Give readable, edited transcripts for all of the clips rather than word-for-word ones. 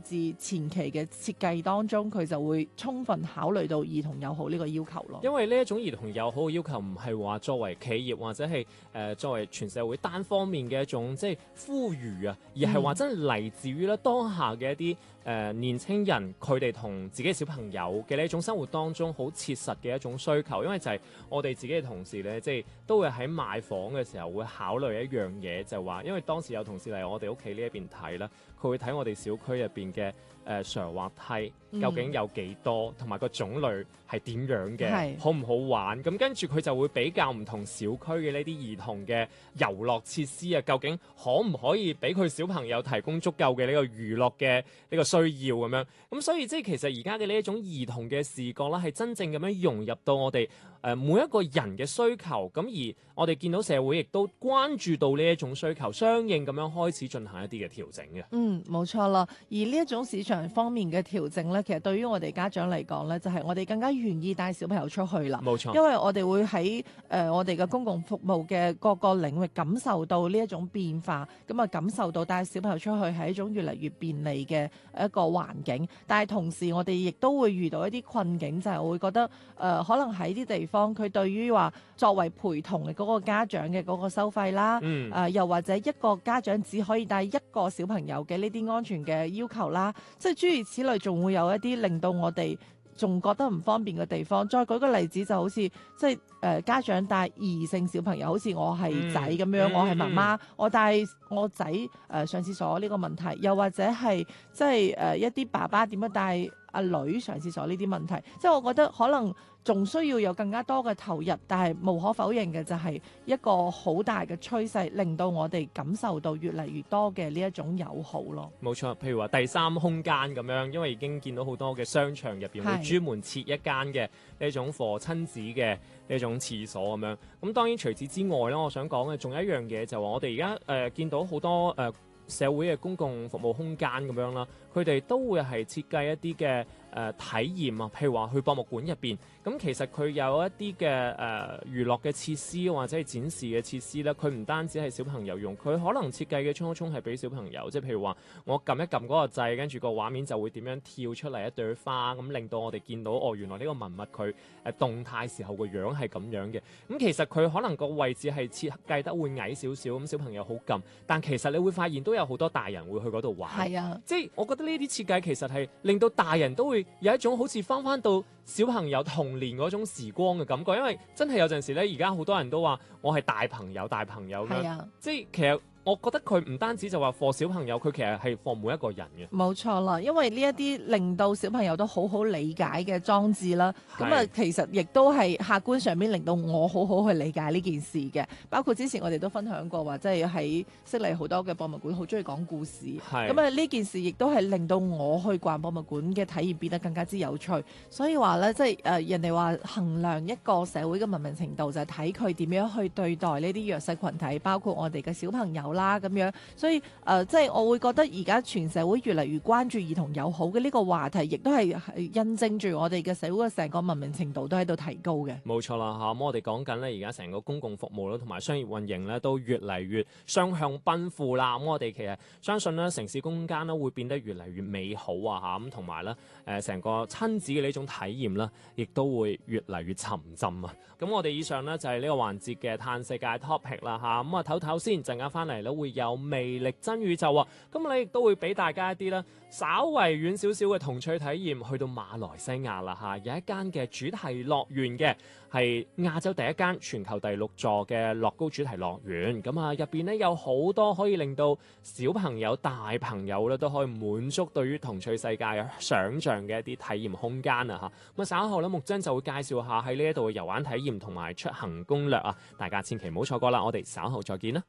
置前期嘅設計當中，佢就會充分考慮到兒童友好呢個要求咯。 因為呢一種兒童友好嘅要求唔係話作為企業或者係作為全社會單方面嘅一種即係呼籲啊，而係話真係嚟自於咧當下嘅一啲年青人佢哋同自己小朋友嘅呢一種生活當中好切實嘅一種需求，因為就係我哋自己嘅同事咧，即係都會喺買房嘅時候會考慮一樣嘢，就係話，因為當時有同事嚟我哋屋企呢一邊睇啦，佢會睇我哋小區入邊嘅上滑梯究竟有幾多，同埋個種類係點樣嘅，好唔好玩？咁跟住佢就會比較唔同小區嘅呢啲兒童嘅遊樂設施啊，究竟可唔可以俾佢小朋友提供足夠嘅呢個娛樂嘅呢個需要咁樣？咁所以即係其實而家嘅呢一種兒童嘅視覺啦，係真正咁樣融入到我哋每一個人嘅需求。咁而我哋見到社會亦都關注到呢一種需求，相應咁樣開始進行一啲嘅調整嘅。 冇錯啦。而呢一種市場方面嘅調整咧，其實對於我哋家長嚟講咧，就係我哋更加願意帶小朋友出去啦。 冇錯， 因為我哋會喺我哋嘅公共服務嘅各個領域感受到呢一種變化，咁啊感受到帶小朋友出去係一種越嚟越便利嘅一個環境。但係同時我哋亦都會遇到一啲困境，就係我會覺得可能喺啲地方佢對於話作為陪同嘅嗰個家長嘅嗰個收費啦，又或者一個家長只可以帶一個小朋友嘅呢啲安全嘅要求啦，即係諸如此類，仲會有一啲令到我哋仲覺得唔方便嘅地方。再舉個例子，就好似即係家長帶異性小朋友，好似我係仔咁樣，我係媽媽，我帶我仔上廁所呢個問題，又或者係即係一啲爸爸點樣帶阿女上廁所呢啲問題，即係我覺得可能仲需要有更加多嘅投入，但係無可否認嘅就係一個好大嘅趨勢，令到我哋感受到越嚟越多嘅呢一種友好咯。 冇錯，譬如話第三空間咁樣，因為已經見到好多嘅商場入邊會專門設一間嘅呢種課親子嘅呢種廁所咁樣。咁當然除此之外咧，我想講嘅仲有一樣嘢就係話，我哋而家見到好多社會嘅公共服務空間咁樣啦，佢哋都會係設計一啲嘅體驗啊，譬如話去博物館入邊，咁其實佢有一啲嘅娛樂嘅設施或者係展示嘅設施咧，佢唔單止係小朋友用，佢可能設計嘅匆匆係俾小朋友，即係譬如話我撳一撳嗰個掣，跟住個畫面就會點樣跳出嚟一朵花，咁令到我哋見到原來呢個文物佢動態時候個樣係咁樣嘅。咁其實佢可能個位置係設計得會矮少少，咁小朋友好撳，但其實你會發現都有好多大人會去嗰度玩。係啊，即係我覺得呢啲設計其實係令到大人都會有一種好似翻到小朋友童年嗰種時光嘅感覺，因為真係有陣時咧，而家好多人都話我係大朋友咁樣，即係其實我覺得佢唔單止就話課小朋友，佢其實係課每一個人嘅。冇錯啦，因為呢一啲令到小朋友都好好理解嘅裝置啦，咁啊其實亦都係客觀上面令到我好好去理解呢件事嘅。包括之前我哋都分享過話，即係喺悉尼好多嘅博物館好中意講故事，咁啊呢件事亦都係令到我去逛博物館嘅體驗變得更加之有趣。所以話咧，即係人哋話衡量一個社會嘅文明程度就係睇佢點樣去對待呢啲弱勢群體，包括我哋嘅小朋友啦咁樣。所以即係我會覺得而家全社會越嚟越關注兒童友好嘅呢個話題，亦都係印證住我哋嘅社會嘅成個文明程度都喺度提高嘅。冇錯啦嚇，咁我哋講緊咧而家成個公共服務啦同埋商業運營咧都越嚟越雙向奔赴啦。咁我哋其實相信咧城市空間咧會變得越嚟越美好啊嚇，咁同埋咧成個親子嘅呢種體驗啦，亦都會越嚟越沉浸啊。咁我哋以上咧就係呢個環節嘅嘆世界 topic 啦嚇，咁啊唞唞先，陣間翻嚟咧會有魅力真宇宙啊！咁你亦都會俾大家一啲咧稍為遠少少嘅童趣體驗，去到馬來西亞啦嚇，有一間嘅主題樂園嘅，係亞洲第一間、全球第6座嘅樂高主題樂園。咁啊入邊咧有好多可以令到小朋友、大朋友咧都可以滿足對於童趣世界嘅想像嘅一啲體驗空間啊嚇。咁啊稍後咧木真就會介紹下喺呢一度嘅遊玩體驗同埋出行攻略啊，大家千祈唔好錯過啦！我哋稍後再見啦。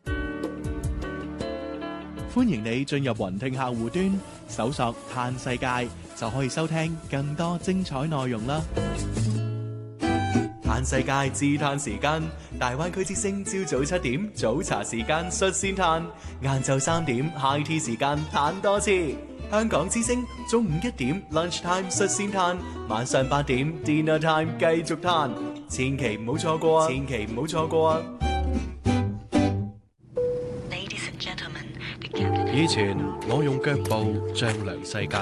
歡迎你進入雲聽客戶端，搜索嘆世界就可以收聽更多精彩內容啦。嘆世界自嘆時間，大灣區之聲朝早7點早茶時間率先嘆，晏晝3點 high tea 時間嘆多次。香港之聲中午1點 lunch time 率先嘆，晚上8點 dinner time 繼續嘆，千祈唔好錯過啊！千祈唔好錯過啊！ 以前我用腳步丈量世界，